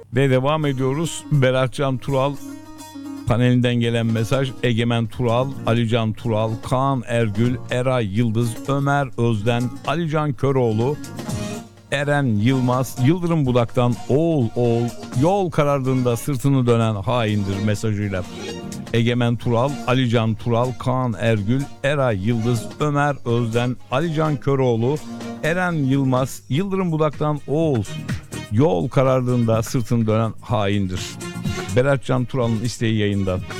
Ve devam ediyoruz. Beratcan Tural panelinden gelen mesaj: Egemen Tural, Alican Tural, Kaan Ergül, Eray Yıldız, Ömer Özden, Alican Köroğlu, Eren Yılmaz, Yıldırım Budak'tan oğul yol karardığında sırtını dönen haindir mesajıyla. Egemen Tural, Alican Tural, Kaan Ergül, Eray Yıldız, Ömer Özden, Alican Köroğlu, Eren Yılmaz, Yıldırım Budak'tan oğul yol karardığında sırtını dönen haindir. Beratcan Tural'ın isteği yayında.